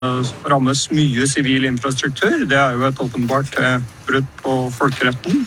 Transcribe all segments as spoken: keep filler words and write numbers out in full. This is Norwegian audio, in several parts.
rammes mye sivil infrastruktur. Det er jo et åpenbart brudd på folkeretten.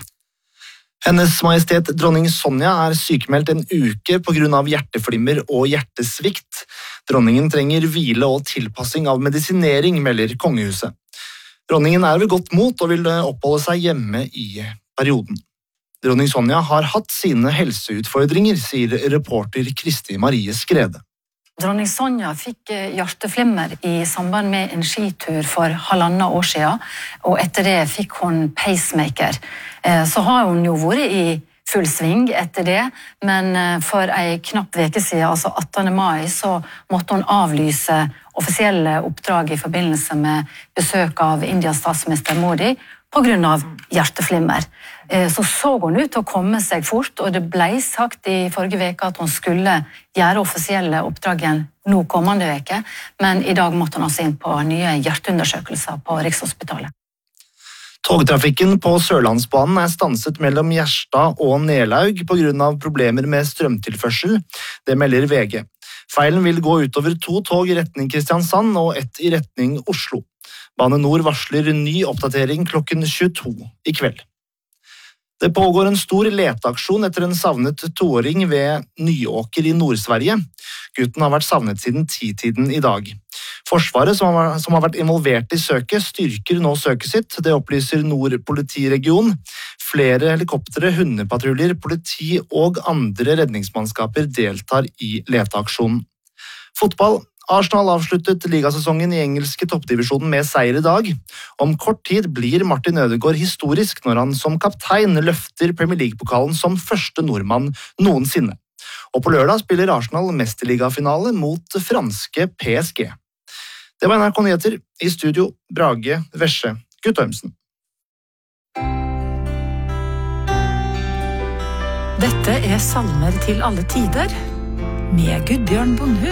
Hennes Majestet dronning Sonja er sykemeldt en uke på grunn av hjerteflimmer og hjertesvikt. Dronningen trenger hvile og tilpassing av medisinering, melder kongehuset. Dronningen er ved godt mot og vil oppholde seg hjemme i perioden. Dronning Sonja har hatt sine helseutfordringer, sier reporter Kristi Marie Skrede. Dronning Sonja fikk hjerteflimmer i samband med en skitur for halvannet år siden, og etter det fikk hun pacemaker. Så har hun jo vært i full sving etter det, men for en knapp veke siden, altså attende mai, så måtte hun avlyse offisielle oppdrag i forbindelse med besøk av Indias statsminister Modi på grunn av hjerteflimmer. Så så hun ut til å komme seg fort, og det ble sagt i forrige veke at hun skulle gjøre offisielle oppdrag igjen nå kommende veke, men i dag måtte hun altså inn på nye hjerteundersøkelser på Rikshospitalet. Togtrafikken på Sørlandsbanen er stanset mellom Gjerstad og Nelaug på grunn av problemer med strømtilførsel, det melder V G. Feilen vil gå utover to tog i retning Kristiansand og ett i retning Oslo. Bane Nor varsler ny oppdatering klokken tjueto i kveld. Det pågår en stor leteaksjon etter en savnet toåring ved Nyåker i Nord-Sverige. Gutten har vært savnet siden titiden i dag. Forsvaret, som har, som har vært involvert i søket, styrker nå søket sitt. Det opplyser Nord politiregion. Flere helikoptere, hundepatruljer, politi og andre redningsmannskaper deltar i leteaksjonen. Fotball. Arsenal avsluttet ligasesongen i engelske toppdivisjonen med seier i dag. Om kort tid blir Martin Ødegaard historisk når han som kaptein løfter Premier League-pokalen som første nordmann noensinne. Og på lørdag spiller Arsenal mesterligafinale mot franske P S G. Det var N R K Nyheter. I studio Brage Vesje Guttormsen. Dette er salmer til alle tider med Gudbjørn Bondhus.